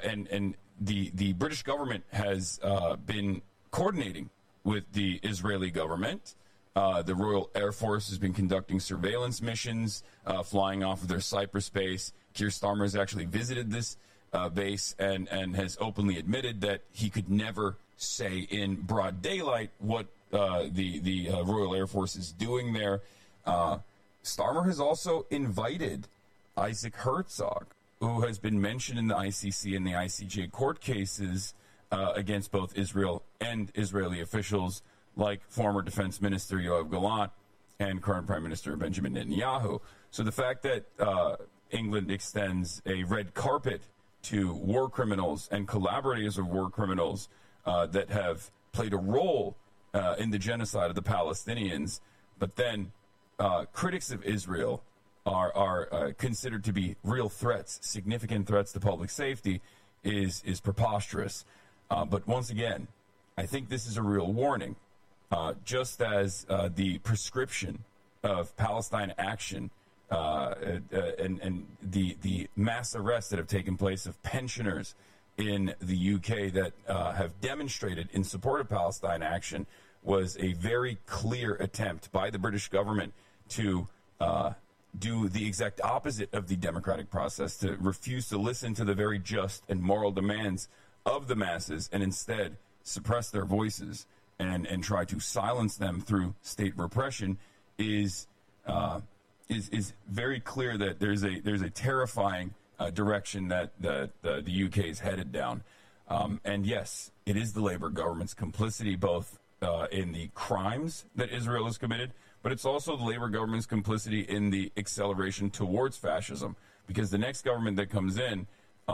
and the British government has been coordinating with the Israeli government. The Royal Air Force has been conducting surveillance missions, flying off of their Cyprus base. Keir Starmer has actually visited this base and has openly admitted that he could never say in broad daylight what the Royal Air Force is doing there. Starmer has also invited Isaac Herzog, who has been mentioned in the ICC and the ICJ court cases against both Israel and Israeli officials, like former Defense Minister Yoav Gallant and current Prime Minister Benjamin Netanyahu. So the fact that England extends a red carpet to war criminals and collaborators of war criminals that have played a role in the genocide of the Palestinians, but then critics of Israel are considered to be real threats, significant threats to public safety, is preposterous. But once again, I think this is a real warning. Just as the prescription of Palestine action and the mass arrests that have taken place of pensioners in the UK that have demonstrated in support of Palestine action was a very clear attempt by the British government to do the exact opposite of the democratic process, to refuse to listen to the very just and moral demands of the masses and instead suppress their voices and try to silence them through state repression is very clear that there's a terrifying direction that the UK is headed down. And yes, it is the Labour government's complicity both in the crimes that Israel has committed, but it's also the Labour government's complicity in the acceleration towards fascism, because the next government that comes in,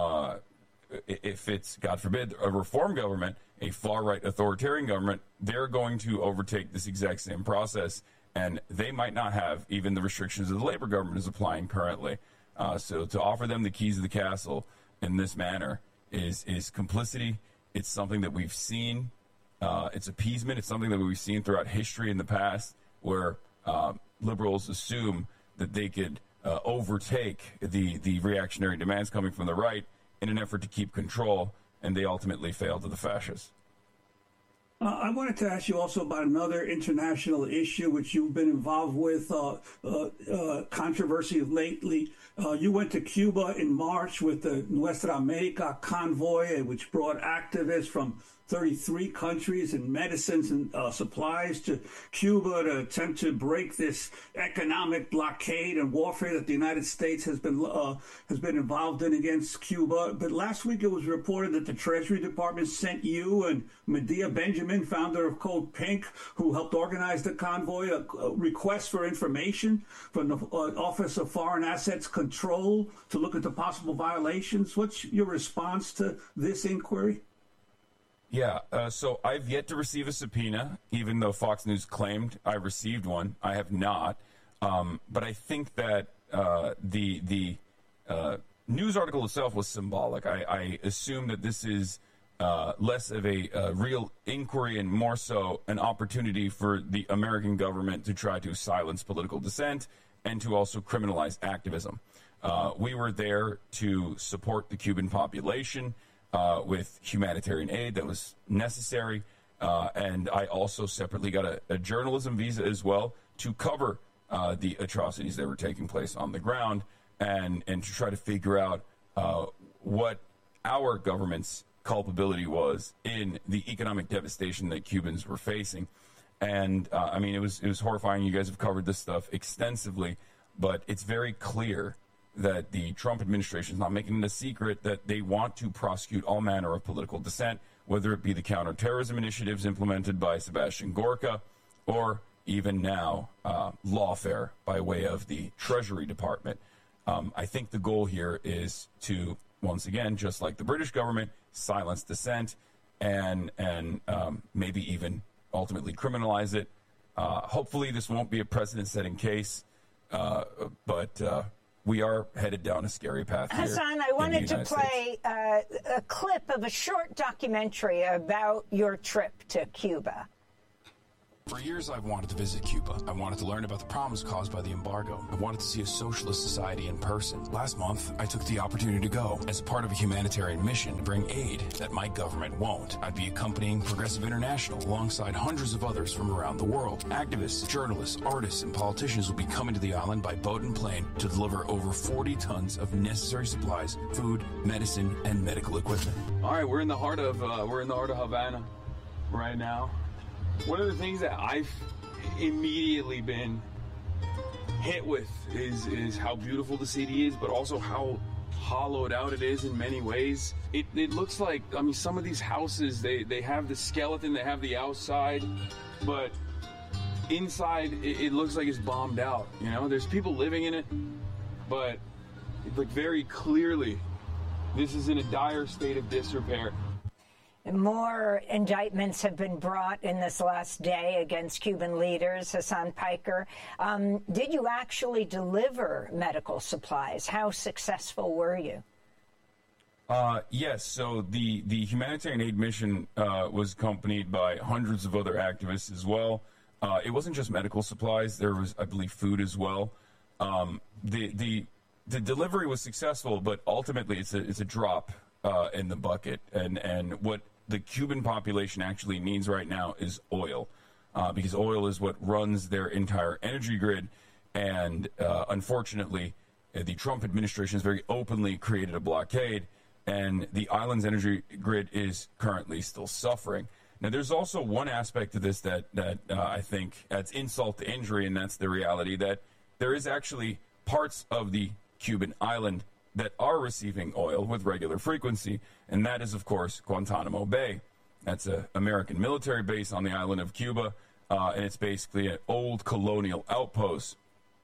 if it's, God forbid, a reform government, a far-right authoritarian government, they're going to overtake this exact same process, and they might not have even the restrictions that the Labour government is applying currently. So to offer them the keys of the castle in this manner is complicity. It's something that we've seen. It's appeasement. It's something that we've seen throughout history in the past, where liberals assume that they could overtake the reactionary demands coming from the right in an effort to keep control, and they ultimately fail to the fascists. I wanted to ask you also about another international issue which you've been involved with, controversy lately. You went to Cuba in March with the Nuestra America convoy, which brought activists from 33 countries and medicines and supplies to Cuba to attempt to break this economic blockade and warfare that the United States has been involved in against Cuba. But last week it was reported that the Treasury Department sent you and Medea Benjamin, founder of Code Pink, who helped organize the convoy, a request for information from the Office of Foreign Assets Control to look at the possible violations. What's your response to this inquiry? Yeah, so I've yet to receive a subpoena, even though Fox News claimed I received one. I have not. But I think that the news article itself was symbolic. I assume that this is less of a real inquiry and more so an opportunity for the American government to try to silence political dissent and to also criminalize activism. We were there to support the Cuban population with humanitarian aid that was necessary. And I also separately got a journalism visa as well to cover the atrocities that were taking place on the ground and to try to figure out what our government's culpability was in the economic devastation that Cubans were facing. And I mean, it was horrifying. You guys have covered this stuff extensively, but it's very clear that the Trump administration is not making it a secret that they want to prosecute all manner of political dissent, whether it be the counterterrorism initiatives implemented by Sebastian Gorka or even now lawfare by way of the Treasury Department. I think the goal here is to, once again, just like the British government, silence dissent and maybe even ultimately criminalize it. Hopefully this won't be a precedent-setting case, but we are headed down a scary path here. Hassan, I wanted to play a clip of a short documentary about your trip to Cuba. For years, I've wanted to visit Cuba. I wanted to learn about the problems caused by the embargo. I wanted to see a socialist society in person. Last month, I took the opportunity to go as a part of a humanitarian mission to bring aid that my government won't. I'd be accompanying Progressive International alongside hundreds of others from around the world. Activists, journalists, artists, and politicians will be coming to the island by boat and plane to deliver over 40 tons of necessary supplies, food, medicine, and medical equipment. All right, we're in the heart of Havana right now. One of the things that I've immediately been hit with is how beautiful the city is, but also how hollowed out it is in many ways. It looks like, I mean, some of these houses, they have the skeleton, they have the outside, but inside it looks like it's bombed out. You know, there's people living in it, but like very clearly, this is in a dire state of disrepair. More indictments have been brought in this last day against Cuban leaders. Hassan Piker, did you actually deliver medical supplies? How successful were you? Yes. So the humanitarian aid mission was accompanied by hundreds of other activists as well. It wasn't just medical supplies. There was, I believe, food as well. The delivery was successful, but ultimately it's a drop in the bucket. And what the Cuban population actually needs right now is oil, because oil is what runs their entire energy grid. And unfortunately, the Trump administration has very openly created a blockade, and the island's energy grid is currently still suffering. Now, there's also one aspect to this that I think adds insult to injury, and that's the reality that there is actually parts of the Cuban island that are receiving oil with regular frequency, and that is, of course, Guantanamo Bay. That's an American military base on the island of Cuba, and it's basically an old colonial outpost.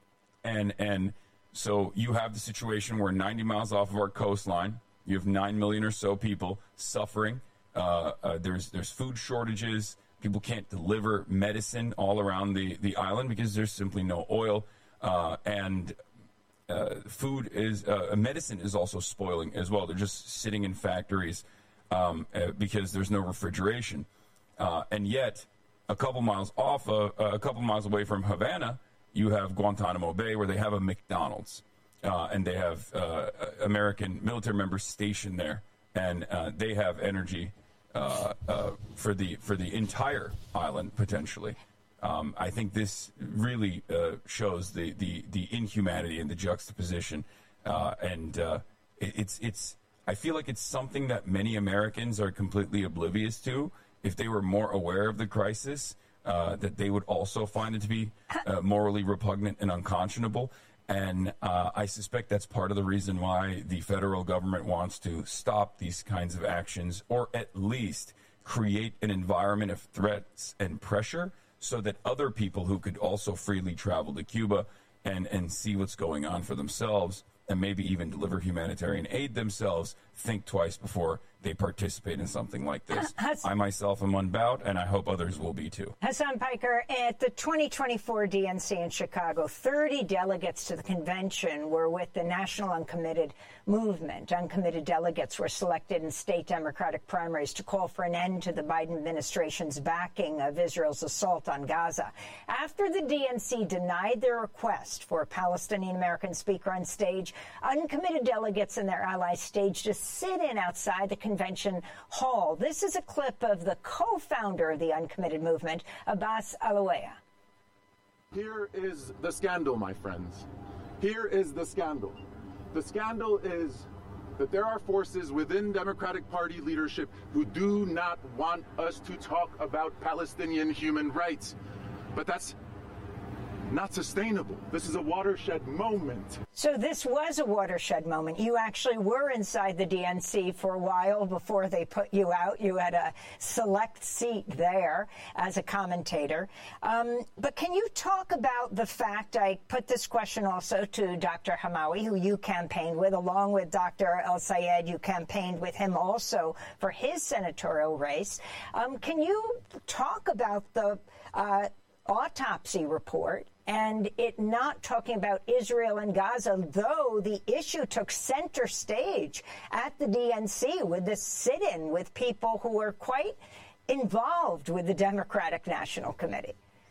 And so you have the situation where 90 miles off of our coastline, you have 9 million or so people suffering. There's food shortages. People can't deliver medicine all around the island because there's simply no oil, and food is medicine is also spoiling as well. They're just sitting in factories because there's no refrigeration, and yet a couple miles away from Havana, you have Guantanamo Bay, where they have a McDonald's, and they have American military members stationed there, and they have energy for the entire island potentially. I think this really shows the inhumanity and the juxtaposition, and it's. I feel like it's something that many Americans are completely oblivious to. If they were more aware of the crisis, that they would also find it to be morally repugnant and unconscionable. And I suspect that's part of the reason why the federal government wants to stop these kinds of actions, or at least create an environment of threats and pressure, so that other people who could also freely travel to Cuba and see what's going on for themselves, and maybe even deliver humanitarian aid themselves, think twice before they participate in something like this. I myself am unbowed, and I hope others will be too. Hassan Piker, at the 2024 DNC in Chicago, 30 delegates to the convention were with the National Uncommitted Movement. Uncommitted delegates were selected in state Democratic primaries to call for an end to the Biden administration's backing of Israel's assault on Gaza. After the DNC denied their request for a Palestinian-American speaker on stage, uncommitted delegates and their allies staged a sit-in outside the convention hall. This is a clip of the co-founder of the Uncommitted Movement, Abbas Alawaya. Here is the scandal, my friends. Here is the scandal. The scandal is that there are forces within Democratic Party leadership who do not want us to talk about Palestinian human rights. But that's not sustainable. This is a watershed moment. So this was a watershed moment. You actually were inside the DNC for a while before they put you out. You had a select seat there as a commentator. But can you talk about the fact, I put this question also to Dr. Hamawi, who you campaigned with, along with Dr. El-Sayed. You campaigned with him also for his senatorial race. Can you talk about the autopsy report and it not talking about Israel and Gaza, though the issue took center stage at the DNC with this sit-in with people who were quite involved with the Democratic National Committee?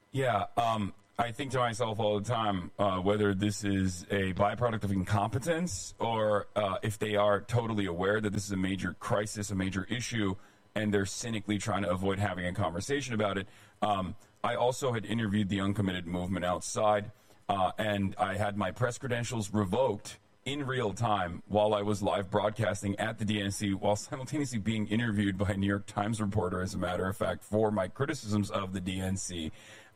Yeah, I think to myself all the time whether this is a byproduct of incompetence or if they are totally aware that this is a major crisis, a major issue, and they're cynically trying to avoid having a conversation about it. I also had interviewed the uncommitted movement outside, and I had my press credentials revoked in real time while I was live broadcasting at the DNC while simultaneously being interviewed by a New York Times reporter, as a matter of fact, for my criticisms of the DNC.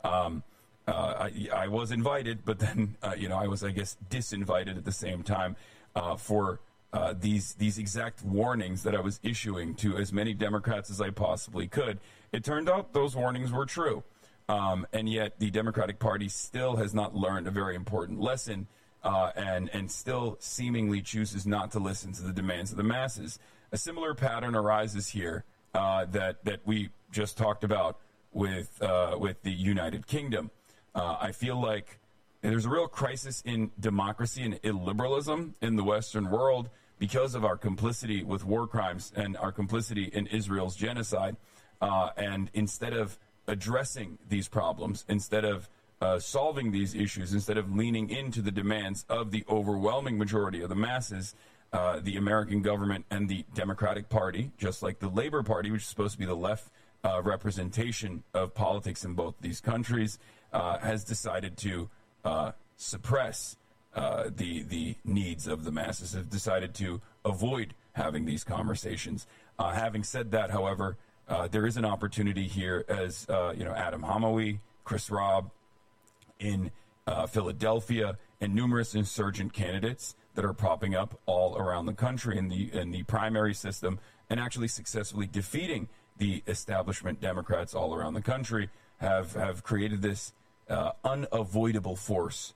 I was invited, but then, I was, I guess, disinvited at the same time for these exact warnings that I was issuing to as many Democrats as I possibly could. It turned out those warnings were true. And yet the Democratic Party still has not learned a very important lesson and still seemingly chooses not to listen to the demands of the masses. A similar pattern arises here that we just talked about with the United Kingdom. I feel like there's a real crisis in democracy and illiberalism in the Western world because of our complicity with war crimes and our complicity in Israel's genocide. And instead of addressing these problems, instead of solving these issues, instead of leaning into the demands of the overwhelming majority of the masses, the American government and the Democratic Party, just like the Labor Party, which is supposed to be the left representation of politics in both these countries, has decided to suppress the needs of the masses, have decided to avoid having these conversations. Having said that, however, there is an opportunity here as, Adam Hamawi, Chris Robb in Philadelphia, and numerous insurgent candidates that are popping up all around the country in the primary system and actually successfully defeating the establishment Democrats all around the country have created this unavoidable force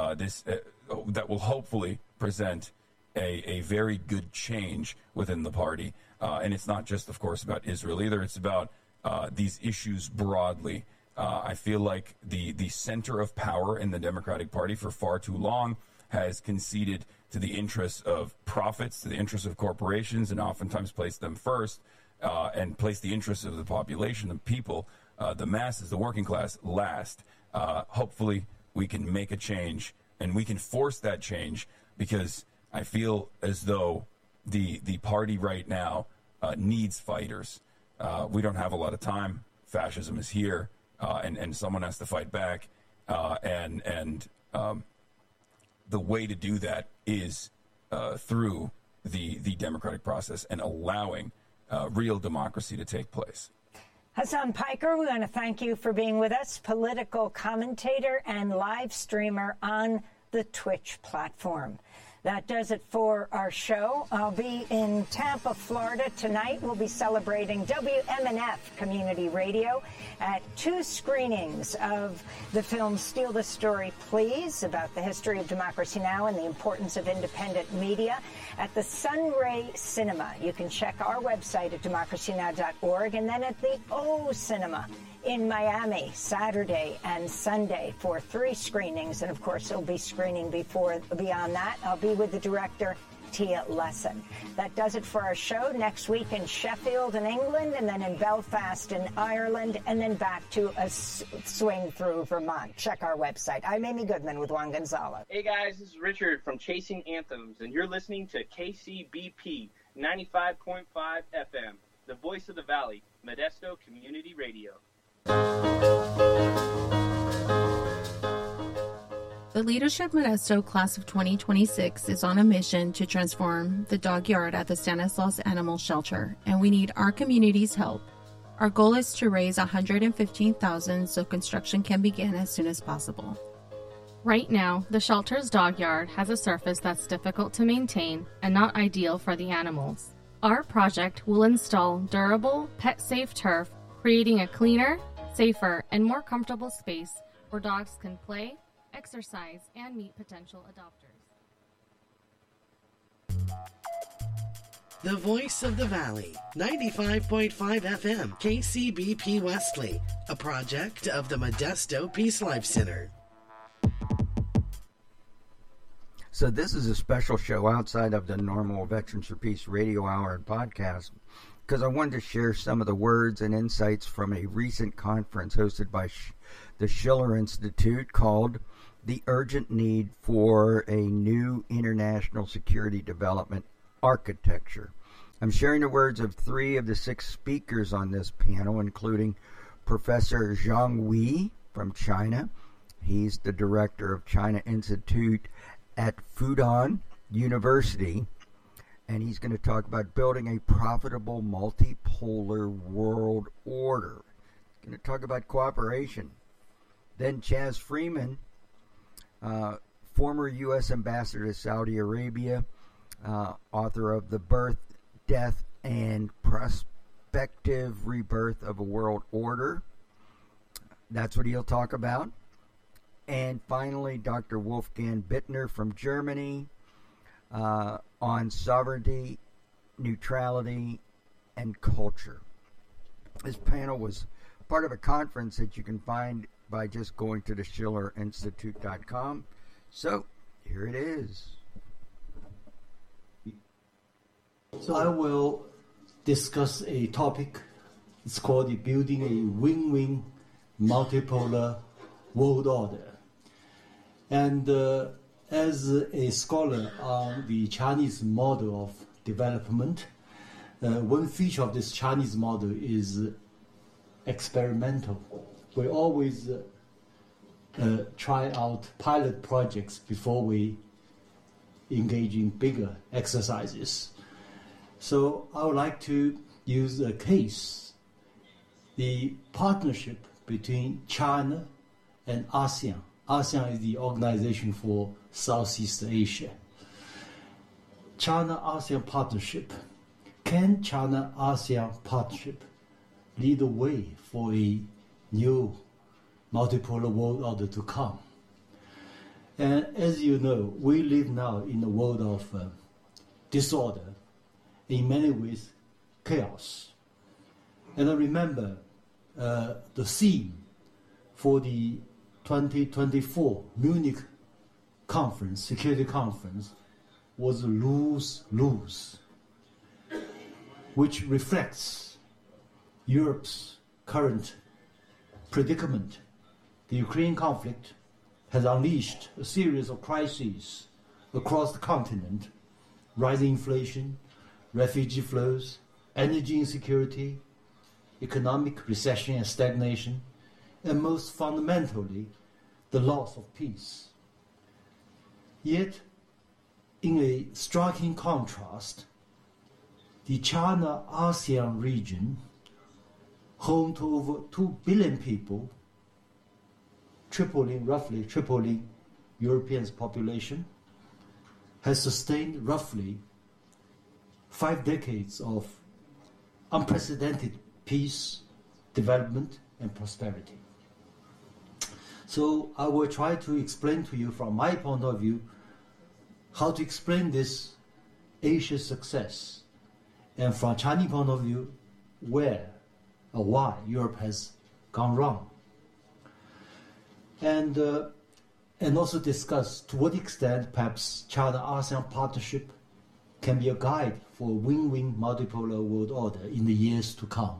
that will hopefully present a very good change within the party. And it's not just, of course, about Israel either. It's about these issues broadly. I feel like the center of power in the Democratic Party for far too long has conceded to the interests of profits, to the interests of corporations, and oftentimes placed them first and placed the interests of the population, the people, the masses, the working class last. Hopefully we can make a change, and we can force that change, because I feel as though the party right now needs fighters. We don't have a lot of time. Fascism is here, and someone has to fight back. And the way to do that is through the democratic process and allowing real democracy to take place. Hasan Piker, we want to thank you for being with us, political commentator and live streamer on the Twitch platform. That does it for our show. I'll be in Tampa, Florida tonight. We'll be celebrating WMNF Community Radio at 2 screenings of the film Steal the Story, Please, about the history of Democracy Now! And the importance of independent media at the Sunray Cinema. You can check our website at democracynow.org, and then at the O Cinema in Miami, Saturday and Sunday for 3 screenings. And, of course, it'll be screening beyond that. I'll be with the director, Tia Lesson. That does it for our show. Next week in Sheffield in England, and then in Belfast in Ireland, and then back to a swing through Vermont. Check our website. I'm Amy Goodman with Juan Gonzalez. Hey, guys, this is Richard from Chasing Anthems, and you're listening to KCBP 95.5 FM, the voice of the Valley, Modesto Community Radio. The Leadership Modesto Class of 2026 is on a mission to transform the dog yard at the Stanislaus Animal Shelter, and we need our community's help. Our goal is to raise $115,000 so construction can begin as soon as possible. Right now, the shelter's dog yard has a surface that's difficult to maintain and not ideal for the animals. Our project will install durable, pet-safe turf, creating a cleaner, safer, and more comfortable space where dogs can play, exercise, and meet potential adopters. The voice of the Valley, 95.5 FM, KCBP Wesley, a project of the Modesto Peace Life Center. So this is a special show outside of the normal Veterans for Peace radio hour and podcast. because I wanted to share some of the words and insights from a recent conference hosted by the Schiller Institute called The Urgent Need for a New International Security Development Architecture. I'm sharing the words of 3 of the 6 speakers on this panel, including Professor Zhang Wei from China. He's the director of China Institute at Fudan University, and he's going to talk about building a profitable multipolar world order. He's going to talk about cooperation. Then Chaz Freeman, former U.S. ambassador to Saudi Arabia, author of The Birth, Death, and Prospective Rebirth of a World Order. That's what he'll talk about. And finally, Dr. Wolfgang Bittner from Germany on sovereignty, neutrality, and culture. This panel was part of a conference that you can find by just going to the SchillerInstitute.com. So, here it is. So I will discuss a topic. It's called building a win-win multipolar world order. And as a scholar on the Chinese model of development, one feature of this Chinese model is experimental. We always try out pilot projects before we engage in bigger exercises. So I would like to use a case, the partnership between China and ASEAN. ASEAN is the Organization for Southeast Asia. China-ASEAN partnership. Can China-ASEAN partnership lead the way for a new multipolar world order to come? And as you know, we live now in a world of disorder, in many ways chaos. And I remember the theme for the 2024 Munich conference, security conference, was lose-lose, which reflects Europe's current predicament. The Ukraine conflict has unleashed a series of crises across the continent: rising inflation, refugee flows, energy insecurity, economic recession and stagnation, and most fundamentally, the loss of peace. Yet, in a striking contrast, the China-ASEAN region, home to over 2 billion people, roughly tripling Europeans' population, has sustained roughly 5 decades of unprecedented peace, development, and prosperity. So I will try to explain to you from my point of view how to explain this Asia's success, and from Chinese point of view, where or why Europe has gone wrong. And also discuss to what extent perhaps China-ASEAN partnership can be a guide for a win-win multipolar world order in the years to come.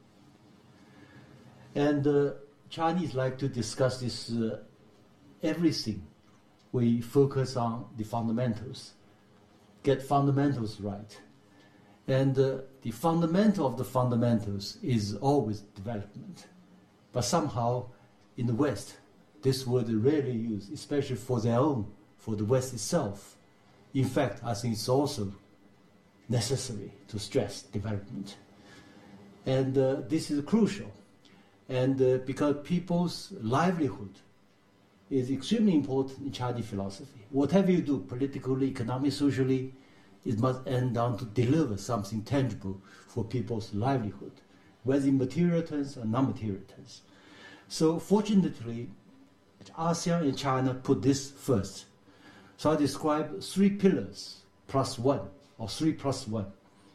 And Chinese like to discuss this everything. We focus on the fundamentals, get fundamentals right. And the fundamental of the fundamentals is always development. But somehow in the West, this word is rarely used, especially for their own, for the West itself. In fact, I think it's also necessary to stress development. And this is crucial. And because people's livelihood is extremely important in Chinese philosophy. Whatever you do, politically, economically, socially, it must end down to deliver something tangible for people's livelihood, whether in material terms or non-material terms. So fortunately, ASEAN and China put this first. So I describe 3 pillars plus 1, or 3 plus 1.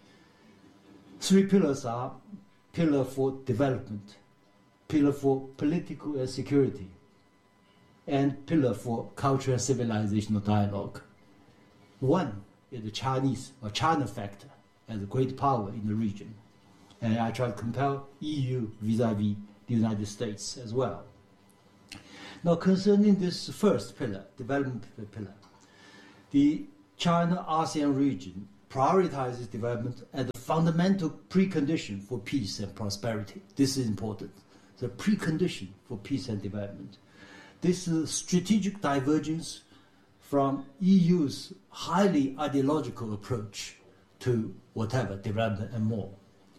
3 pillars are pillar for development, pillar for political and security, and pillar for cultural and civilizational dialogue. 1 is the Chinese or China factor as a great power in the region. And I try to compare EU vis-à-vis the United States as well. Now, concerning this first pillar, development pillar, the China-ASEAN region prioritizes development as a fundamental precondition for peace and prosperity. This is important. The precondition for peace and development. This is a strategic divergence from EU's highly ideological approach to whatever, development and more.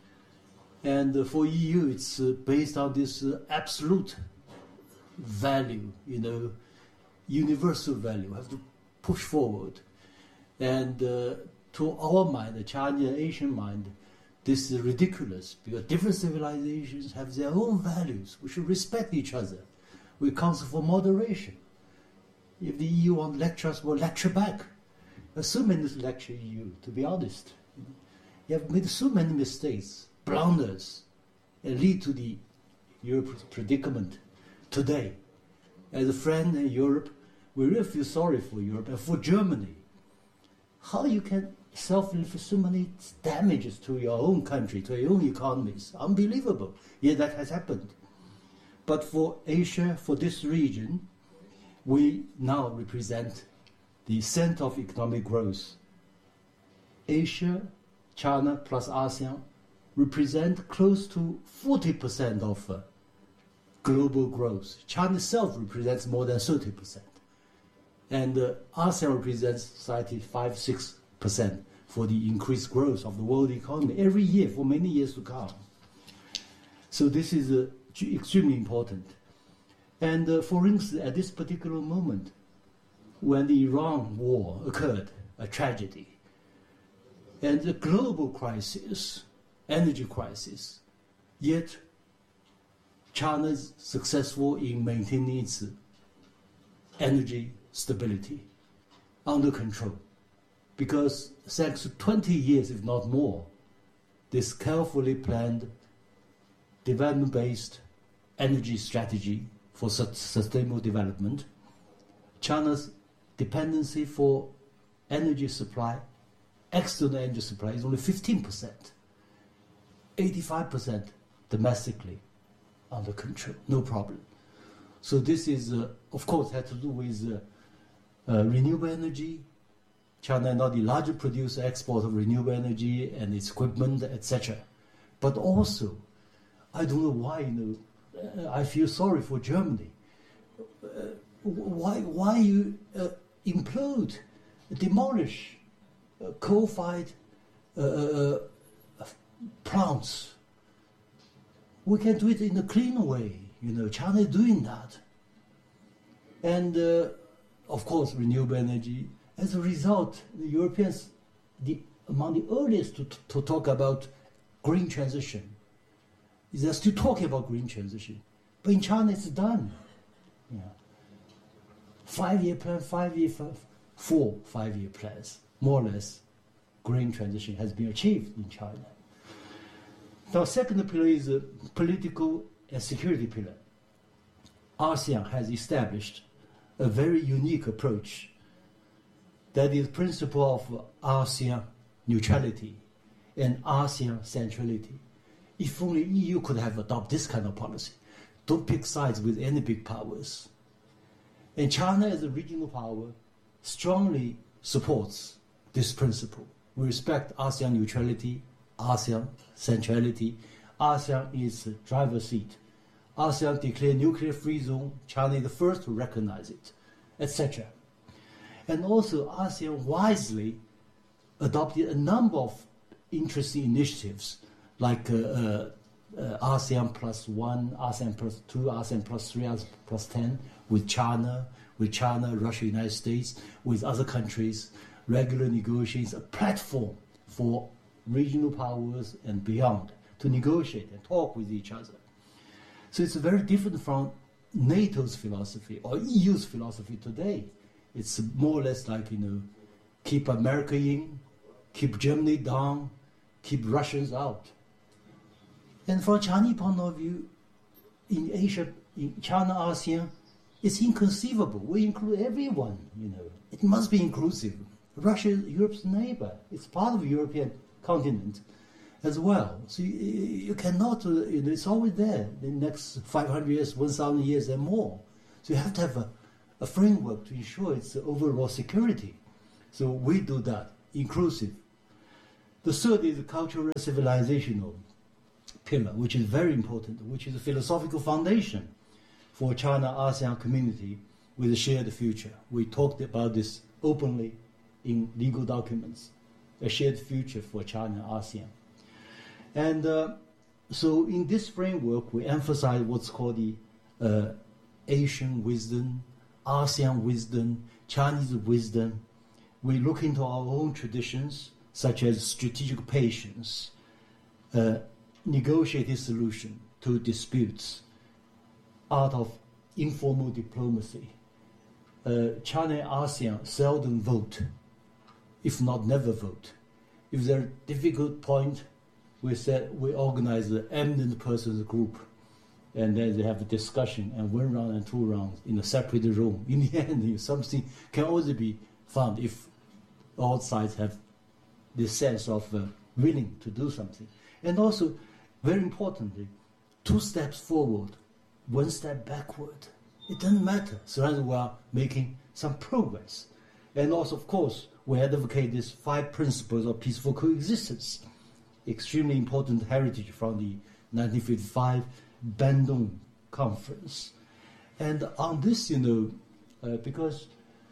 And for EU, it's based on this absolute value, universal value, have to push forward. And to our mind, the Chinese and Asian mind, this is ridiculous because different civilizations have their own values. We should respect each other. We counsel for moderation. If the EU wants to lecture us, we'll lecture back. There's so many to lecture EU, to be honest. You have made so many mistakes, blunders, and lead to the Europe's predicament today. As a friend in Europe, we really feel sorry for Europe and for Germany. How you can self-inflict so many damages to your own country, to your own economies. Unbelievable. Yet that has happened. But for Asia, for this region, we now represent the center of economic growth. Asia, China plus ASEAN represent close to 40% of global growth. China itself represents more than 30%. And ASEAN represents 5-6% for the increased growth of the world economy every year for many years to come. So this is extremely important. And for instance, at this particular moment, when the Iran war occurred, a tragedy, and the global crisis, energy crisis, yet China is successful in maintaining its energy stability under control. Because thanks to 20 years, if not more, this carefully planned, development-based energy strategy for sustainable development, China's dependency for energy supply, external energy supply, is only 15%. 85% domestically under control, no problem. So this is, of course, had to do with renewable energy. China is now the largest producer, exporter of renewable energy and its equipment, etc. But also, I don't know why, I feel sorry for Germany. Why you implode, demolish coal-fired plants? We can do it in a clean way. China is doing that. And of course, renewable energy. As a result, the Europeans, among the earliest to talk about green transition. They're still talking about green transition. But in China, it's done. 5-year plan, 4 5-year plans, more or less, green transition has been achieved in China. Now, second pillar is a political and security pillar. ASEAN has established a very unique approach that is the principle of ASEAN neutrality and ASEAN centrality. If only EU could have adopted this kind of policy. Don't pick sides with any big powers. And China, as a regional power, strongly supports this principle. We respect ASEAN neutrality, ASEAN centrality. ASEAN is the driver's seat. ASEAN declared nuclear-free zone. China is the first to recognize it, etc. And also, ASEAN wisely adopted a number of interesting initiatives, like ASEAN plus 1, ASEAN plus 2, ASEAN plus 3, ASEAN plus 10, with China, Russia, United States, with other countries, regular negotiations, a platform for regional powers and beyond to negotiate and talk with each other. So it's very different from NATO's philosophy or EU's philosophy today. It's more or less like, keep America in, keep Germany down, keep Russians out. And from a Chinese point of view, in Asia, in China, ASEAN, it's inconceivable. We include everyone, It must be inclusive. Russia is Europe's neighbor. It's part of the European continent. as well. So you cannot, it's always there, the next 500 years, 1,000 years and more. So you have to have a framework to ensure its overall security. So we do that, inclusive. The third is the cultural civilizational pillar, which is very important, which is a philosophical foundation for China-ASEAN community with a shared future. We talked about this openly in legal documents, a shared future for China-ASEAN. And so in this framework, we emphasize what's called the Asian wisdom, ASEAN wisdom, Chinese wisdom. We look into our own traditions, such as strategic patience, negotiated solution to disputes, art of informal diplomacy. China and ASEAN seldom vote, if not never vote. If there's a difficult point, we organize the eminent persons group, and then they have a discussion, and 1 round and 2 rounds in a separate room. In the end, something can also be found if all sides have this sense of willing to do something. And also, very importantly, 2 steps forward, 1 step backward. It doesn't matter, so long as we are making some progress. And also, of course, we advocate these 5 principles of peaceful coexistence. Extremely important heritage from the 1955 Bandung Conference. And on this, because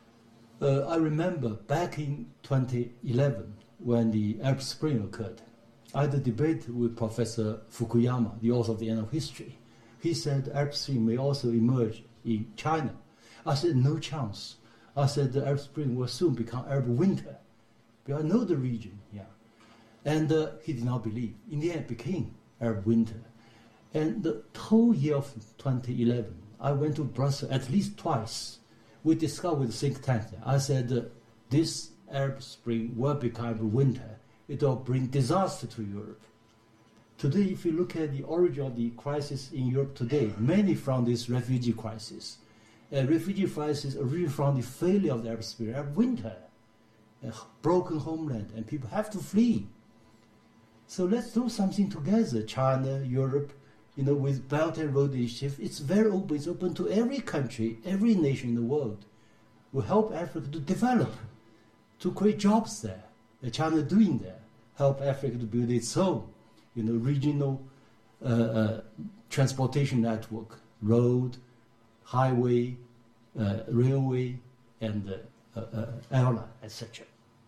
I remember back in 2011, when the Arab Spring occurred, I had a debate with Professor Fukuyama, the author of The End of History. He said Arab Spring may also emerge in China. I said, no chance. I said the Arab Spring will soon become Arab Winter. Because I know the region, yeah. And he did not believe. In the end, it became Arab Winter. And the whole year of 2011, I went to Brussels at least twice. We discussed with the think tank. I said, this Arab Spring will become winter. It will bring disaster to Europe. Today, if you look at the origin of the crisis in Europe today, mainly from this refugee crisis. Refugee crisis originated from the failure of the Arab Spring, Arab Winter, a broken homeland, and people have to flee. So let's do something together, China, Europe, with Belt and Road Initiative. It's very open. It's open to every country, every nation in the world. We help Africa to develop, to create jobs there. China doing that. Help Africa to build its own, regional transportation network, road, highway, railway, and airline, etc.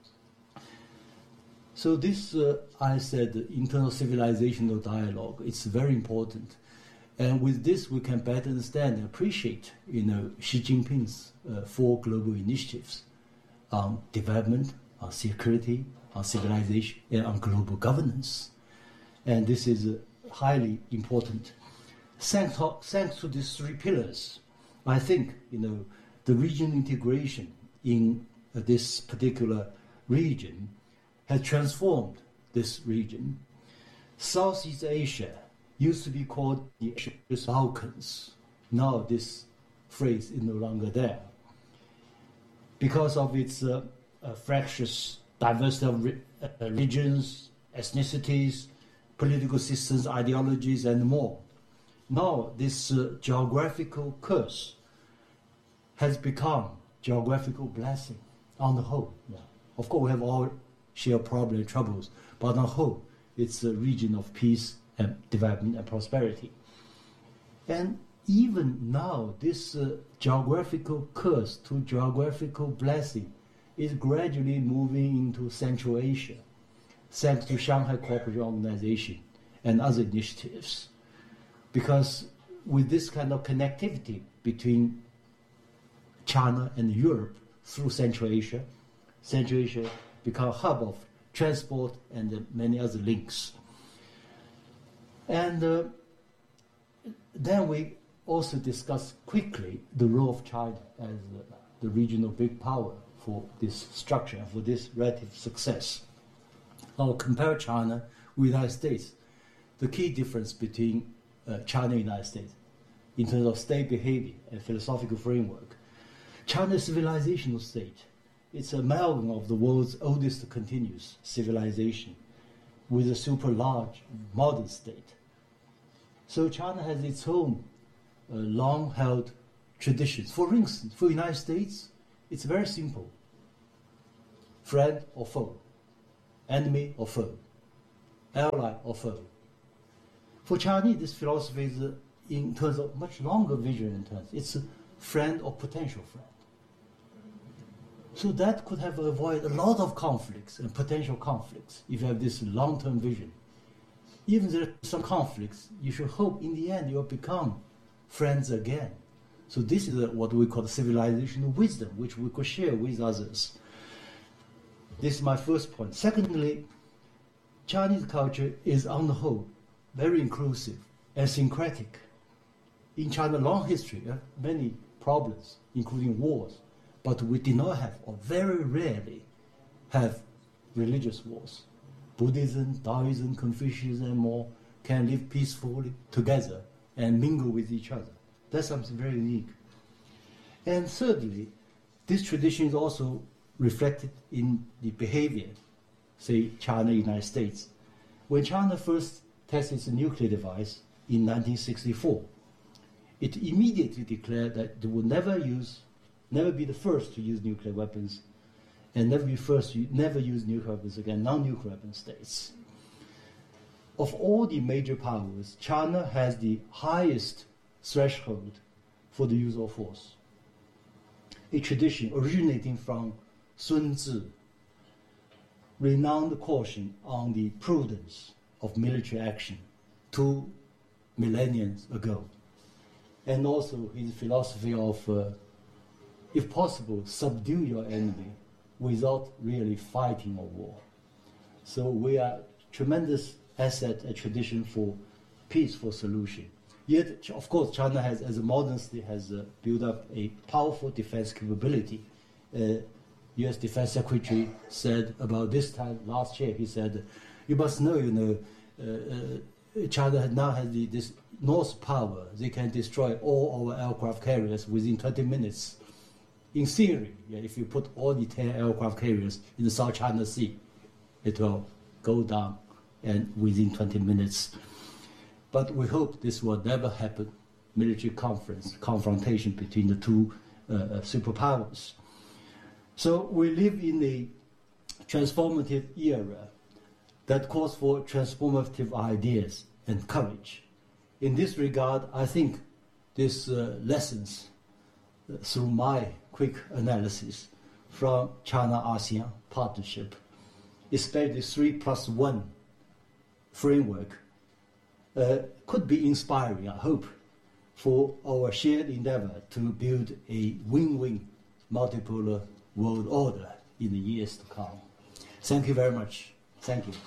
So this, I said, internal civilizational dialogue, it's very important. And with this, we can better understand and appreciate, Xi Jinping's 4 global initiatives on development, on security, on civilization, and on global governance. And this is highly important. Thanks to these 3 pillars, I think, the regional integration in this particular region has transformed this region. Southeast Asia used to be called the Balkans. Now this phrase is no longer there. Because of its fractious diversity of regions, ethnicities, political systems, ideologies, and more. Now this geographical curse has become geographical blessing on the whole. Yeah. Of course, we have all share problems and troubles, but on the whole, it's a region of peace and development and prosperity. And even now, this geographical curse to geographical blessing is gradually moving into Central Asia, thanks to Shanghai Cooperation Organization and other initiatives. Because with this kind of connectivity between China and Europe through Central Asia become a hub of transport and many other links. And then we also discuss quickly the role of China as the regional big power for this structure and for this relative success. Now compare China with the United States. The key difference between China and the United States in terms of state behavior and philosophical framework. China's civilizational state, it's an amalgam of the world's oldest continuous civilization with a super large modern state. So China has its own long-held traditions. For instance, for the United States, it's very simple. Friend or foe, enemy or foe, ally or foe. For Chinese, this philosophy is in terms of much longer vision in terms. It's a friend or potential friend. So that could have avoided a lot of conflicts and potential conflicts if you have this long-term vision. Even if there are some conflicts, you should hope in the end you'll become friends again. So this is what we call civilizational wisdom, which we could share with others. This is my first point. Secondly, Chinese culture is on the whole very inclusive and syncretic. In China, long history, many problems, including wars, but we did not have, or very rarely have, religious wars. Buddhism, Taoism, Confucianism, and more can live peacefully together and mingle with each other. That's something very unique. And thirdly, this tradition is also reflected in the behavior, say China, United States. When China first tested its nuclear device in 1964, it immediately declared that it would never be the first to use nuclear weapons, and never use nuclear weapons again, non-nuclear weapon states. Of all the major powers, China has the highest threshold for the use of force, a tradition originating from Sun Tzu, renowned caution on the prudence of military action 2 millennia ago, and also his philosophy of, if possible, subdue your enemy without really fighting a war. So we are tremendous asset and tradition for peaceful solution. Yet, of course, China has, as a modern state, has built up a powerful defense capability. U.S. Defense Secretary said about this time last year, he said, "You must know, China now has this North power. They can destroy all our aircraft carriers within 20 minutes. In theory, if you put all the 10 aircraft carriers in the South China Sea, it will go down and within 20 minutes. But we hope this will never happen, military confrontation between the two superpowers. So we live in a transformative era that calls for transformative ideas and courage. In this regard, I think these lessons, through my quick analysis from China-ASEAN partnership, especially 3+1 framework, could be inspiring, I hope, for our shared endeavor to build a win-win multipolar world order in the years to come. Thank you very much. Thank you.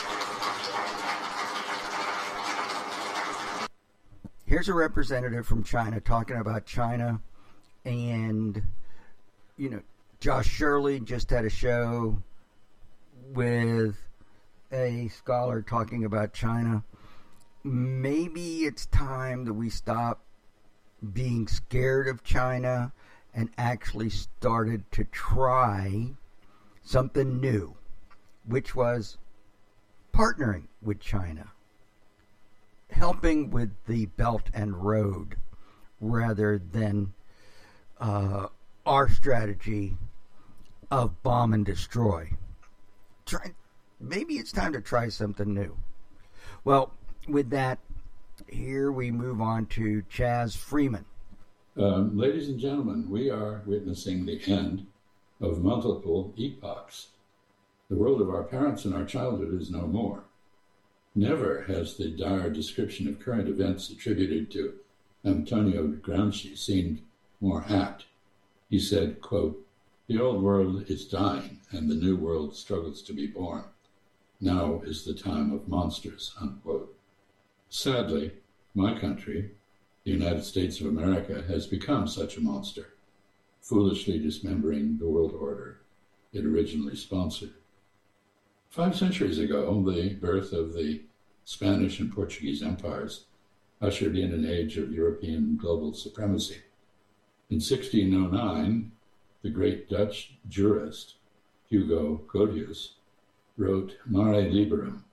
Here's a representative from China talking about China, and, Josh Shirley just had a show with a scholar talking about China. Maybe it's time that we stop being scared of China and actually started to try something new, which was partnering with China, helping with the Belt and Road, rather than our strategy of bomb and destroy. Maybe it's time to try something new. Well, with that, here we move on to Chaz Freeman. Ladies and gentlemen, we are witnessing the end of multiple epochs. The world of our parents and our childhood is no more. Never has the dire description of current events attributed to Antonio Gramsci seemed more apt. He said, quote, "The old world is dying and the new world struggles to be born. Now is the time of monsters," unquote. Sadly, my country, the United States of America, has become such a monster, foolishly dismembering the world order it originally sponsored. 5 centuries ago, the birth of the Spanish and Portuguese empires ushered in an age of European global supremacy. In 1609, the great Dutch jurist Hugo Grotius wrote Mare Liberum,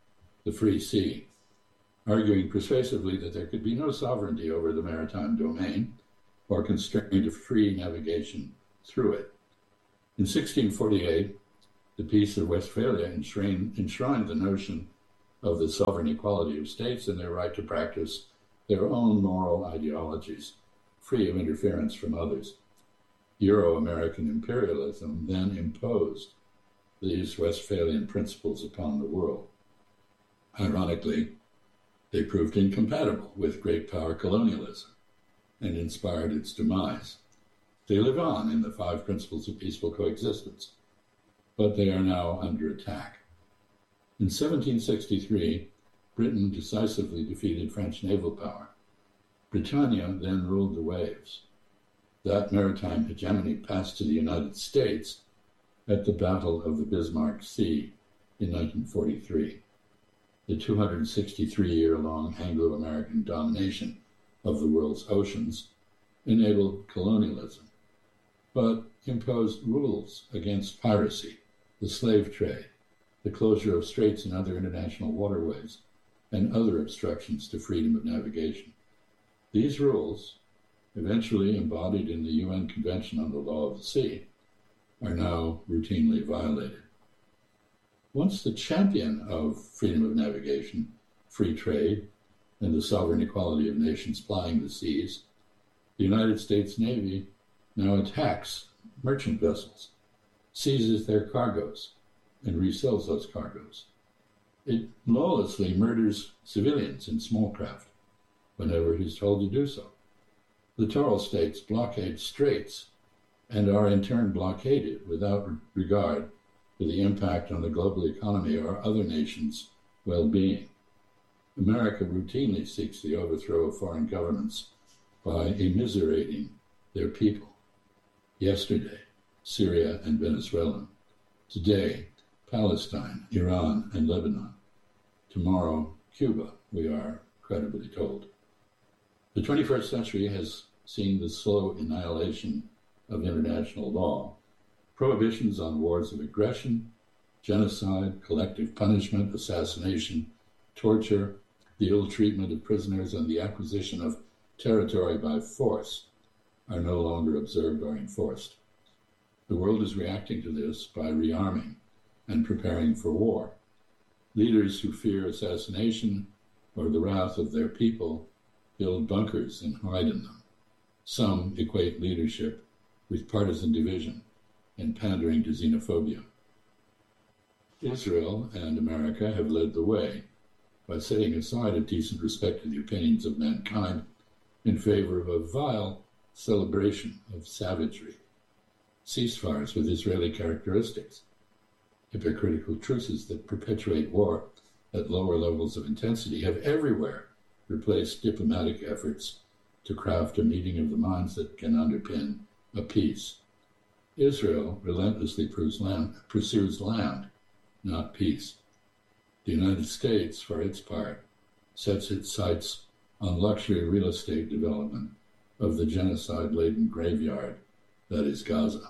the free sea, arguing persuasively that there could be no sovereignty over the maritime domain or constraint of free navigation through it. In 1648, the Peace of Westphalia enshrined the notion of the sovereign equality of states and their right to practice their own moral ideologies, free of interference from others. Euro-American imperialism then imposed these Westphalian principles upon the world. Ironically, they proved incompatible with great power colonialism and inspired its demise. They live on in the 5 principles of peaceful coexistence, but they are now under attack. In 1763, Britain decisively defeated French naval power. Britannia then ruled the waves. That maritime hegemony passed to the United States at the Battle of the Bismarck Sea in 1943. The 263-year-long Anglo-American domination of the world's oceans enabled colonialism, but imposed rules against piracy, the slave trade, the closure of straits and other international waterways, and other obstructions to freedom of navigation. These rules, eventually embodied in the UN Convention on the Law of the Sea, are now routinely violated. Once the champion of freedom of navigation, free trade, and the sovereign equality of nations plying the seas, the United States Navy now attacks merchant vessels, seizes their cargoes, and resells those cargoes. It lawlessly murders civilians in small craft whenever it is told to do so. Littoral states blockade straits and are in turn blockaded without regard to the impact on the global economy or other nations' well-being. America routinely seeks the overthrow of foreign governments by immiserating their people. Yesterday, Syria and Venezuela. Today, Palestine, Iran, and Lebanon. Tomorrow, Cuba, we are credibly told. The 21st century has seen the slow annihilation of international law, prohibitions on wars of aggression, genocide, collective punishment, assassination, torture, the ill treatment of prisoners, and the acquisition of territory by force are no longer observed or enforced. The world is reacting to this by rearming and preparing for war. Leaders who fear assassination or the wrath of their people build bunkers and hide in them. Some equate leadership with partisan division and pandering to xenophobia. Israel and America have led the way by setting aside a decent respect to the opinions of mankind in favor of a vile celebration of savagery. Ceasefires with Israeli characteristics, hypocritical truces that perpetuate war at lower levels of intensity have everywhere replaced diplomatic efforts to craft a meeting of the minds that can underpin a peace. Israel relentlessly pursues land, not peace. The United States, for its part, sets its sights on luxury real estate development of the genocide-laden graveyard that is Gaza.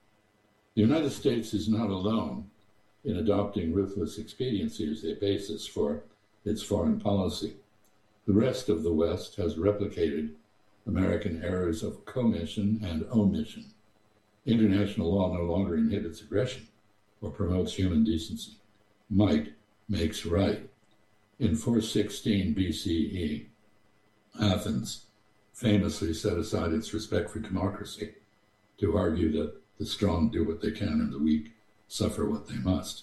The United States is not alone in adopting ruthless expediency as the basis for its foreign policy. The rest of the West has replicated American errors of commission and omission. International law no longer inhibits aggression or promotes human decency. Might makes right. In 416 BCE, Athens famously set aside its respect for democracy to argue that the strong do what they can and the weak suffer what they must.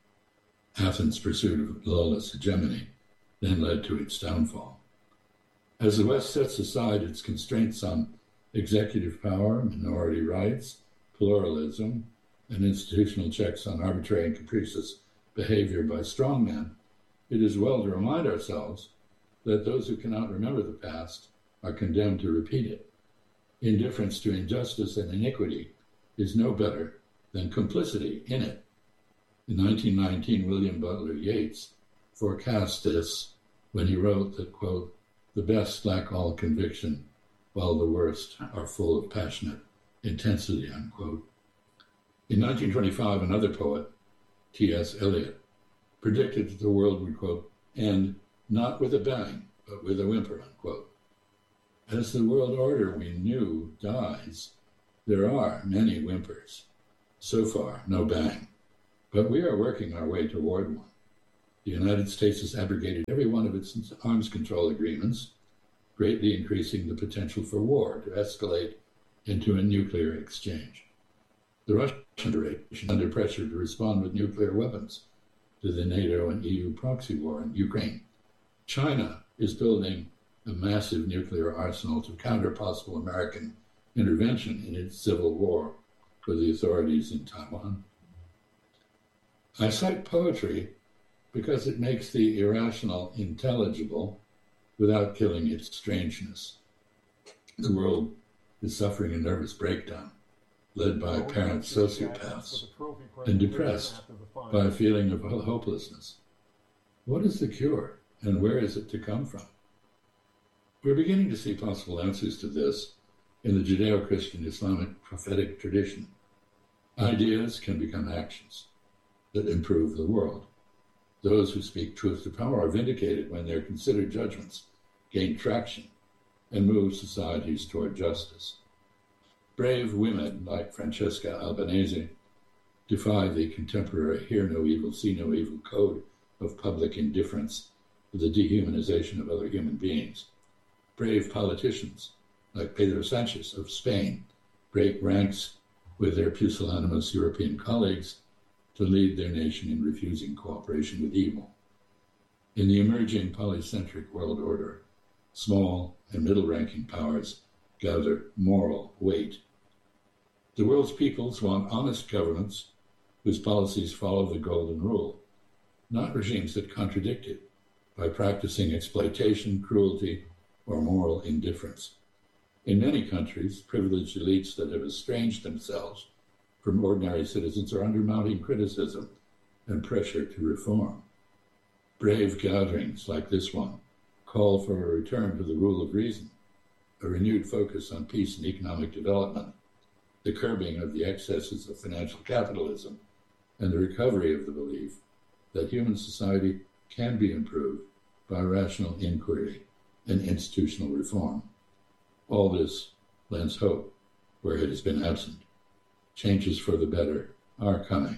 Athens' pursuit of lawless hegemony then led to its downfall. As the West sets aside its constraints on executive power, minority rights, pluralism, and institutional checks on arbitrary and capricious behavior by strongmen, it is well to remind ourselves that those who cannot remember the past are condemned to repeat it. Indifference to injustice and iniquity is no better than complicity in it. In 1919, William Butler Yeats forecast this when he wrote that, quote, "The best lack all conviction, while the worst are full of passionate intensity," unquote. In 1925, another poet, T.S. Eliot, predicted that the world would, quote, and not with a bang, but with a whimper, unquote. As the world order we knew dies, there are many whimpers. So far, no bang. But we are working our way toward one. The United States has abrogated every one of its arms control agreements, greatly increasing the potential for war to escalate into a nuclear exchange. The Russian Federation is under pressure to respond with nuclear weapons to the NATO and EU proxy war in Ukraine. China is building a massive nuclear arsenal to counter possible American intervention in its civil war with the authorities in Taiwan. I cite poetry because it makes the irrational intelligible without killing its strangeness. The world is suffering a nervous breakdown, led by apparent sociopaths, and depressed by a feeling of hopelessness. What is the cure, and where is it to come from? We're beginning to see possible answers to this in the Judeo-Christian Islamic prophetic tradition. Ideas can become actions that improve the world. Those who speak truth to power are vindicated when their considered judgments gain traction and move societies toward justice. Brave women like Francesca Albanese defy the contemporary hear no evil, see no evil code of public indifference to the dehumanization of other human beings. Brave politicians like Pedro Sanchez of Spain break ranks with their pusillanimous European colleagues to lead their nation in refusing cooperation with evil. In the emerging polycentric world order, small and middle-ranking powers gather moral weight. The world's peoples want honest governments whose policies follow the golden rule, not regimes that contradict it by practicing exploitation, cruelty, or moral indifference. In many countries, privileged elites that have estranged themselves from ordinary citizens are under mounting criticism and pressure to reform. Brave gatherings like this one call for a return to the rule of reason, a renewed focus on peace and economic development, the curbing of the excesses of financial capitalism, and the recovery of the belief that human society can be improved by rational inquiry and institutional reform. All this lends hope where it has been absent. Changes for the better are coming.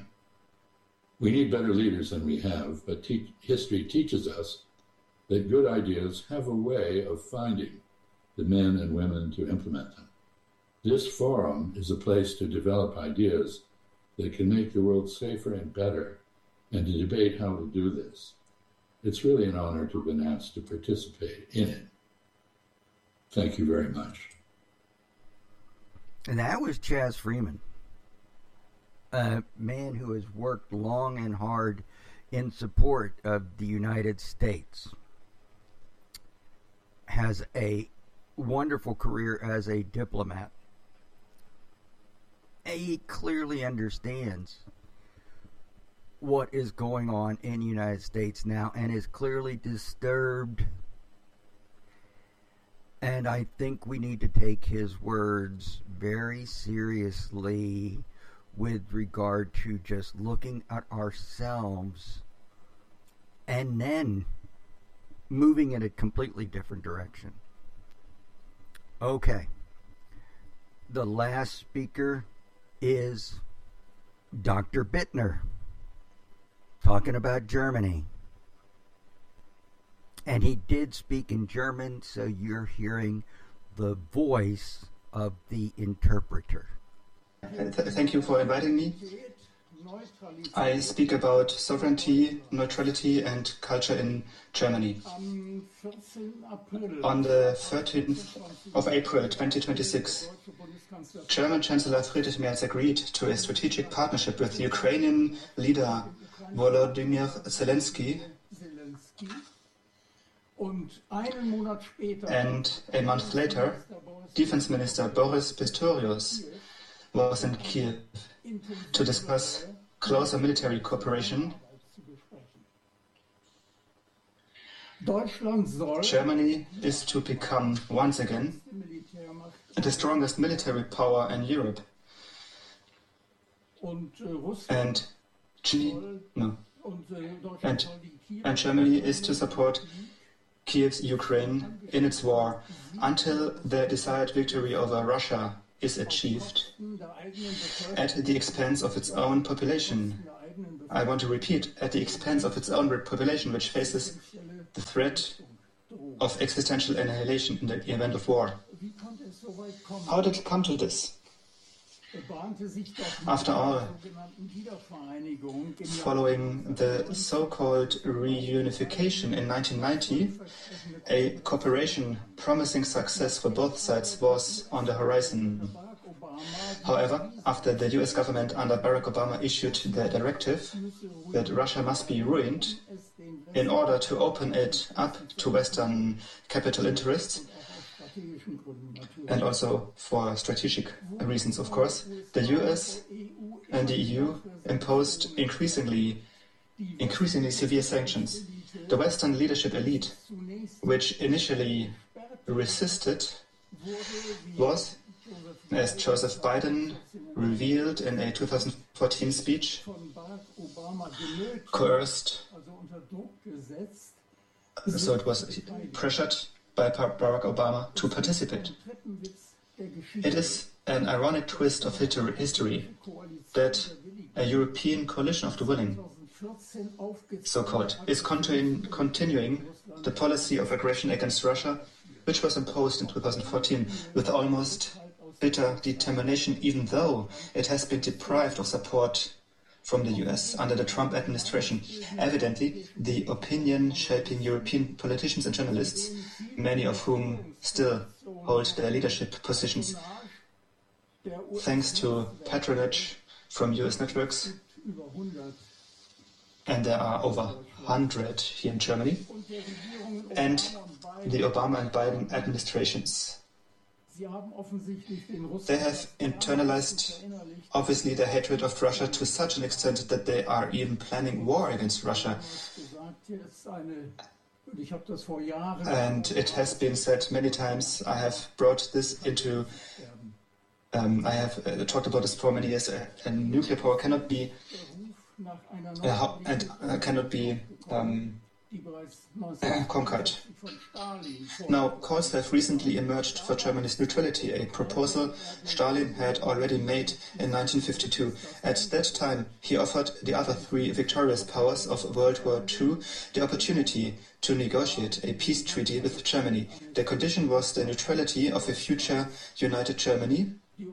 We need better leaders than we have, but history teaches us that good ideas have a way of finding the men and women to implement them. This forum is a place to develop ideas that can make the world safer and better, and to debate how to do this. It's really an honor to have been asked to participate in it. Thank you very much. And that was Chaz Freeman, a man who has worked long and hard in support of the United States, has a wonderful career as a diplomat. He clearly understands what is going on in the United States now and is clearly disturbed. And I think we need to take his words very seriously with regard to just looking at ourselves and then moving in a completely different direction. Okay. The last speaker is Dr. Bittner, talking about Germany. And he did speak in German, so you're hearing the voice of the interpreter. Thank you for inviting me. I speak about sovereignty, neutrality, and culture in Germany. On the 13th of April 2026, German Chancellor Friedrich Merz agreed to a strategic partnership with Ukrainian leader Volodymyr Zelensky. And a month later, Defense Minister Boris Pistorius was in Kiev to discuss closer military cooperation. Germany is to become, once again, the strongest military power in Europe. And and Germany is to support Kiev's Ukraine in its war until the desired victory over Russia is achieved at the expense of its own population. I want to repeat, at the expense of its own population, which faces the threat of existential annihilation in the event of war. How did it come to this? After all, following the so-called reunification in 1990, a cooperation promising success for both sides was on the horizon. However, after the US government under Barack Obama issued the directive that Russia must be ruined in order to open it up to Western capital interests, and also for strategic reasons, of course, the US and the EU imposed increasingly severe sanctions. The Western leadership elite, which initially resisted, was, as Joseph Biden revealed in a 2014 speech, coerced, so it was pressured by Barack Obama to participate. It is an ironic twist of history that a European coalition of the willing, so-called, is continuing the policy of aggression against Russia, which was imposed in 2014 with almost bitter determination, even though it has been deprived of support from the US under the Trump administration. Evidently, the opinion-shaping European politicians and journalists, many of whom still hold their leadership positions, thanks to patronage from US networks, and there are over 100 here in Germany, and the Obama and Biden administrations. They have internalized, obviously, their hatred of Russia to such an extent that they are even planning war against Russia. And it has been said many times, I have brought this into, I have talked about this for many years, and nuclear power cannot be, conquered. Now, calls have recently emerged for Germany's neutrality, a proposal Stalin had already made in 1952. At that time, he offered the other three victorious powers of World War II the opportunity to negotiate a peace treaty with Germany. The condition was the neutrality of a future united Germany,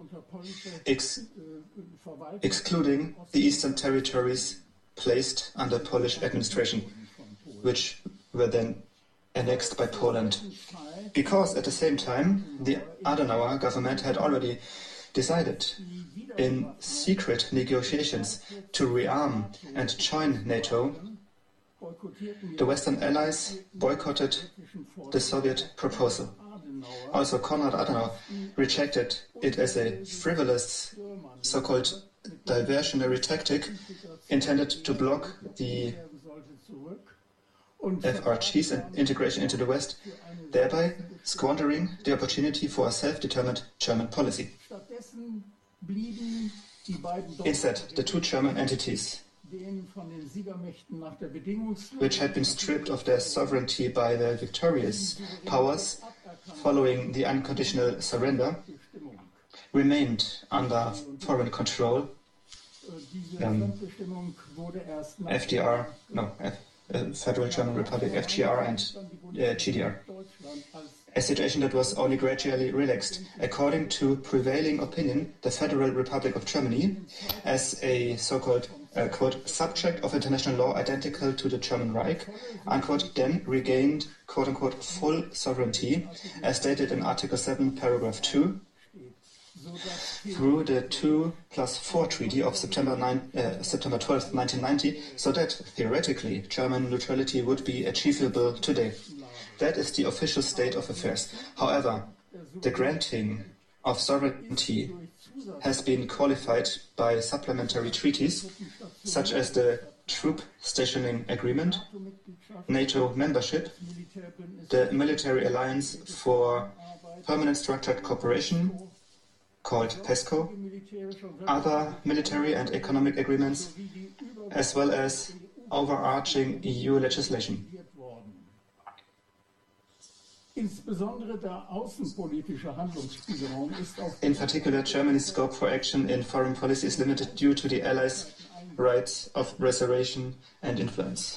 excluding the eastern territories placed under Polish administration, which were then annexed by Poland. Because at the same time, the Adenauer government had already decided in secret negotiations to rearm and join NATO, the Western allies boycotted the Soviet proposal. Also, Konrad Adenauer rejected it as a frivolous, so-called diversionary tactic intended to block the FRG's integration into the West, thereby squandering the opportunity for a self-determined German policy. Instead, the two German entities, which had been stripped of their sovereignty by the victorious powers following the unconditional surrender, remained under foreign control. Federal German Republic, FGR, and GDR. A situation that was only gradually relaxed. According to prevailing opinion, the Federal Republic of Germany, as a so-called, quote, subject of international law identical to the German Reich, unquote, then regained, quote unquote, full sovereignty, as stated in Article 7, Paragraph 2, through the 2+4 Treaty of September 12, 1990, so that, theoretically, German neutrality would be achievable today. That is the official state of affairs. However, the granting of sovereignty has been qualified by supplementary treaties, such as the Troop Stationing Agreement, NATO membership, the Military Alliance for Permanent Structured Cooperation, called PESCO, other military and economic agreements, as well as overarching EU legislation. In particular, Germany's scope for action in foreign policy is limited due to the Allies' rights of reservation and influence.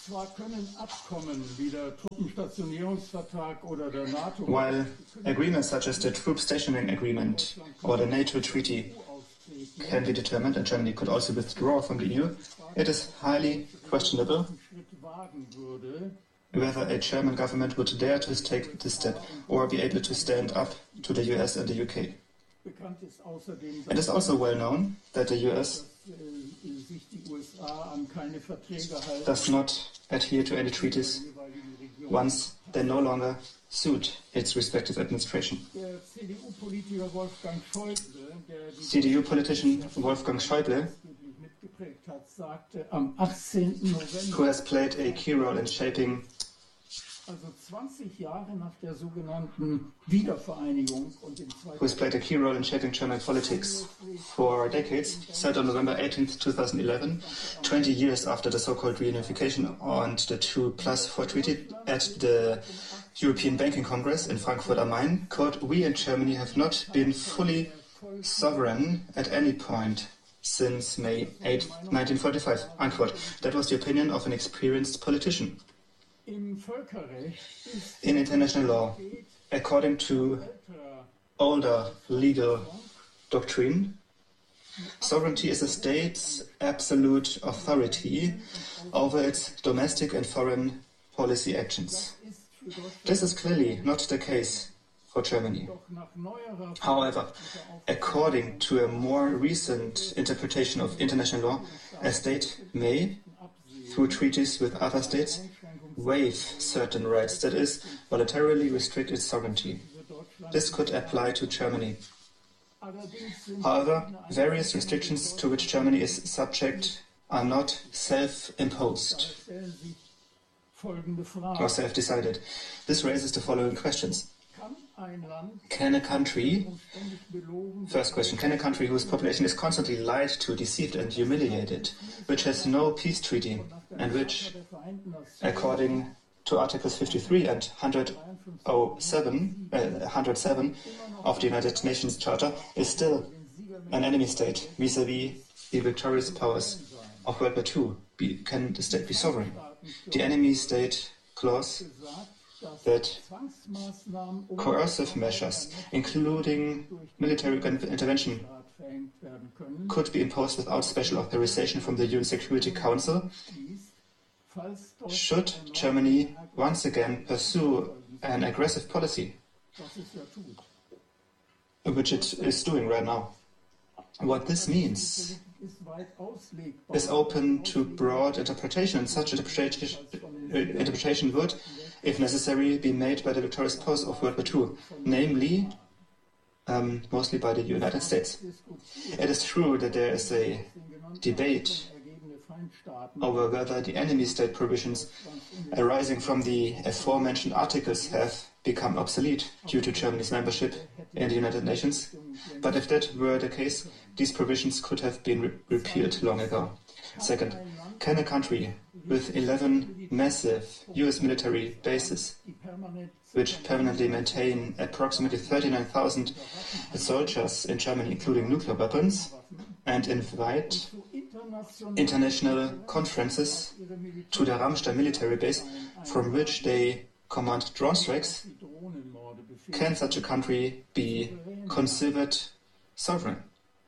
While agreements such as the troop stationing agreement or the NATO treaty can be determined, and Germany could also withdraw from the EU, it is highly questionable whether a German government would dare to take this step or be able to stand up to the US and the UK. It is also well known that the US does not adhere to any treaties once they no longer suit its respective administration. CDU politician Wolfgang Schäuble, who has played a key role in shaping German politics for decades, said on November 18, 2011, 20 years after the so-called reunification and the 2+4 treaty at the European Banking Congress in Frankfurt am Main, quote, "We in Germany have not been fully sovereign at any point since May 8, 1945, unquote." That was the opinion of an experienced politician. In international law, according to older legal doctrine, sovereignty is a state's absolute authority over its domestic and foreign policy actions. This is clearly not the case for Germany. However, according to a more recent interpretation of international law, a state may, through treaties with other states, waive certain rights, that is, voluntarily restrict its sovereignty. This could apply to Germany. However, various restrictions to which Germany is subject are not self-imposed or self-decided. This raises the following questions. Can a country, first question, can a country whose population is constantly lied to, deceived and humiliated, which has no peace treaty, and which, according to Articles 53 and 107 of the United Nations Charter, is still an enemy state vis-à-vis the victorious powers of World War II? Can the state be sovereign? The enemy state clause that coercive measures, including military intervention, could be imposed without special authorization from the UN Security Council, should Germany once again pursue an aggressive policy, which it is doing right now. What this means is open to broad interpretation. Such interpretation would, if necessary, be made by the victorious powers of World War II, namely, mostly by the United States. It is true that there is a debate over whether the enemy state provisions arising from the aforementioned articles have become obsolete due to Germany's membership in the United Nations. But if that were the case, these provisions could have been repealed long ago. Second, can a country with 11 massive US military bases, which permanently maintain approximately 39,000 soldiers in Germany, including nuclear weapons, and invite international conferences to the Ramstein military base, from which they command drone strikes, can such a country be considered sovereign?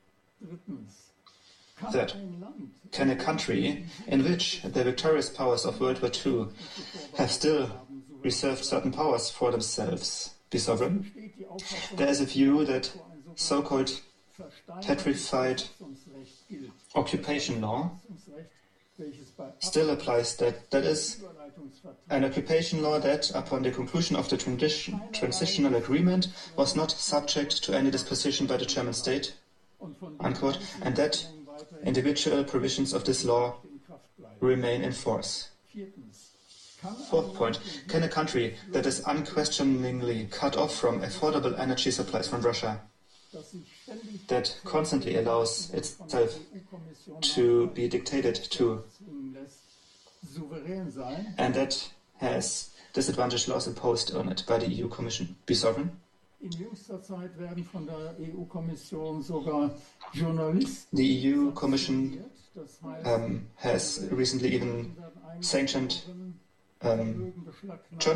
Third, can a country in which the victorious powers of World War II have still reserved certain powers for themselves be sovereign? There is a view that so-called petrified occupation law still applies. That is an occupation law that, upon the conclusion of the transitional agreement, was not subject to any disposition by the German state, unquote, and that individual provisions of this law remain in force. Fourth point, can a country that is unquestioningly cut off from affordable energy supplies from Russia, that constantly allows itself to be dictated to and that has disadvantage laws imposed on it by the EU Commission. Be sovereign. The EU Commission has recently even sanctioned journalists.